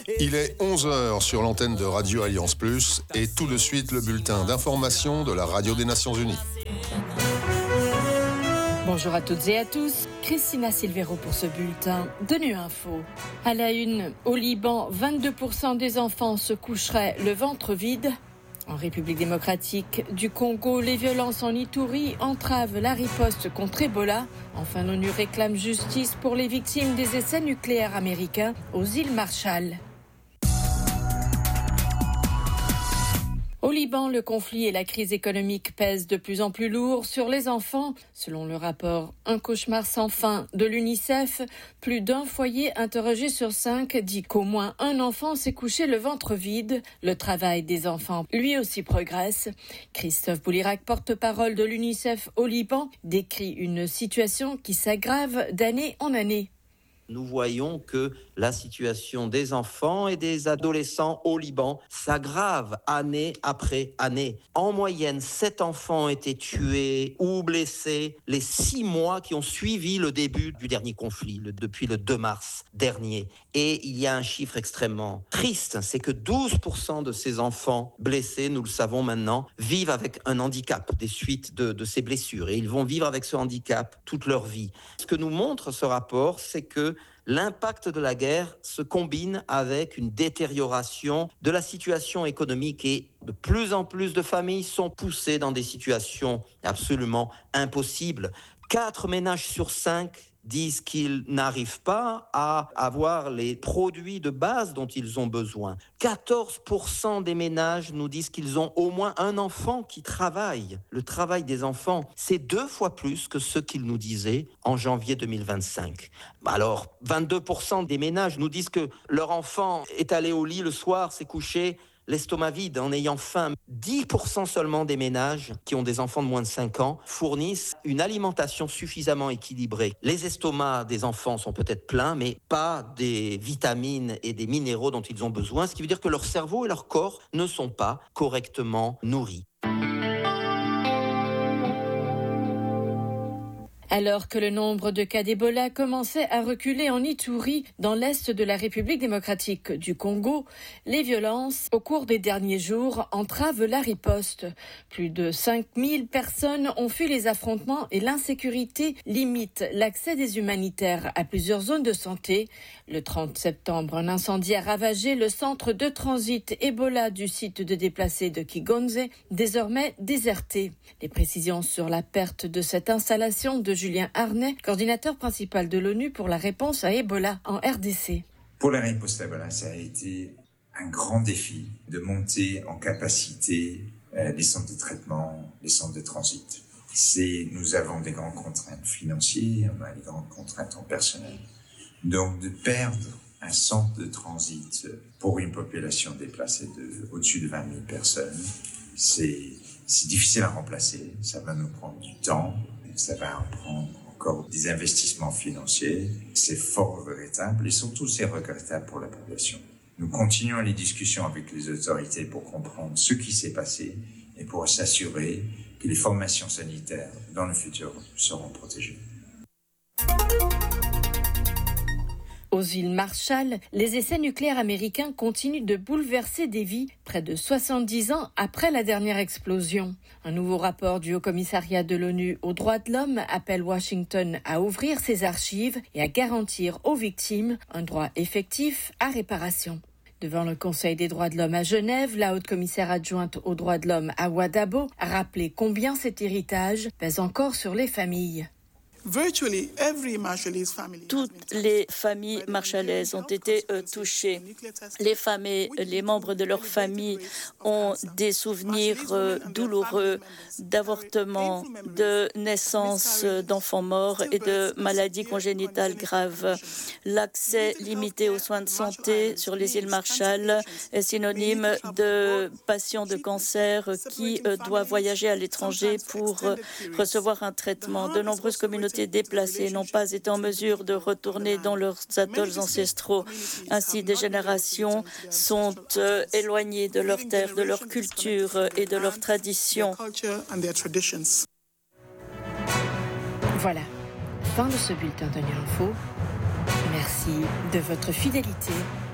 Il est 11h sur l'antenne de Radio Alliance Plus et tout de suite le bulletin d'information de la Radio des Nations Unies. Bonjour à toutes et à tous, Christina Silvero pour ce bulletin de Nu Info. À la une, au Liban, 22% des enfants se coucheraient le ventre vide. En République démocratique du Congo, les violences en Ituri entravent la riposte contre Ebola. Enfin, l'ONU réclame justice pour les victimes des essais nucléaires américains aux îles Marshall. Au Liban, le conflit et la crise économique pèsent de plus en plus lourd sur les enfants. Selon le rapport Un cauchemar sans fin de l'UNICEF, plus d'un foyer interrogé sur 5 dit qu'au moins un enfant s'est couché le ventre vide. Le travail des enfants, lui aussi, progresse. Christophe Boulirac, porte-parole de l'UNICEF au Liban, décrit une situation qui s'aggrave d'année en année. Nous voyons que la situation des enfants et des adolescents au Liban s'aggrave année après année. En moyenne, 7 enfants ont été tués ou blessés les 6 mois qui ont suivi le début du dernier conflit, depuis le 2 mars dernier. Et il y a un chiffre extrêmement triste, c'est que 12% de ces enfants blessés, nous le savons maintenant, vivent avec un handicap des suites de ces blessures. Et ils vont vivre avec ce handicap toute leur vie. Ce que nous montre ce rapport, c'est que l'impact de la guerre se combine avec une détérioration de la situation économique et de plus en plus de familles sont poussées dans des situations absolument impossibles. 4 ménages sur 5 disent qu'ils n'arrivent pas à avoir les produits de base dont ils ont besoin. 14% des ménages nous disent qu'ils ont au moins un enfant qui travaille. Le travail des enfants, c'est 2 fois plus que ce qu'ils nous disaient en janvier 2025. Alors, 22% des ménages nous disent que leur enfant est allé au lit le soir, s'est couché l'estomac vide, en ayant faim. 10% seulement des ménages qui ont des enfants de moins de 5 ans fournissent une alimentation suffisamment équilibrée. Les estomacs des enfants sont peut-être pleins, mais pas des vitamines et des minéraux dont ils ont besoin, ce qui veut dire que leur cerveau et leur corps ne sont pas correctement nourris. Alors que le nombre de cas d'Ebola commençait à reculer en Ituri, dans l'est de la République démocratique du Congo, les violences au cours des derniers jours entravent la riposte. Plus de 5000 personnes ont fui les affrontements et l'insécurité limite l'accès des humanitaires à plusieurs zones de santé. Le 30 septembre, un incendie a ravagé le centre de transit Ebola du site de déplacés de Kigonze, désormais déserté. Les précisions sur la perte de cette installation de Julien Arnay, coordinateur principal de l'ONU pour la réponse à Ebola en RDC. Pour la réponse à Ebola, ça a été un grand défi de monter en capacité les centres de traitement, les centres de transit. Nous avons des grandes contraintes financières, on a des grandes contraintes en personnel. Donc de perdre un centre de transit pour une population déplacée de au-dessus de 20 000 personnes, c'est difficile à remplacer, ça va nous prendre du temps. Ça va prendre encore des investissements financiers. C'est fort regrettable et surtout c'est regrettable pour la population. Nous continuons les discussions avec les autorités pour comprendre ce qui s'est passé et pour s'assurer que les formations sanitaires dans le futur seront protégées. Aux îles Marshall, les essais nucléaires américains continuent de bouleverser des vies près de 70 ans après la dernière explosion. Un nouveau rapport du Haut-Commissariat de l'ONU aux droits de l'homme appelle Washington à ouvrir ses archives et à garantir aux victimes un droit effectif à réparation. Devant le Conseil des droits de l'homme à Genève, la haute-commissaire adjointe aux droits de l'homme à Ouadabo a rappelé combien cet héritage pèse encore sur les familles. Toutes les familles marshallaises ont été touchées. Les femmes et les membres de leur famille ont des souvenirs douloureux d'avortements, de naissance d'enfants morts et de maladies congénitales graves. L'accès limité aux soins de santé sur les îles Marshall est synonyme de patients de cancer qui doivent voyager à l'étranger pour recevoir un traitement. De nombreuses communautés déplacés n'ont pas été en mesure de retourner dans leurs atolls ancestraux. Ainsi, des générations sont éloignées de leur terre, de leur culture et de leurs traditions. Voilà, fin de ce bulletin de Nu Info. Merci de votre fidélité.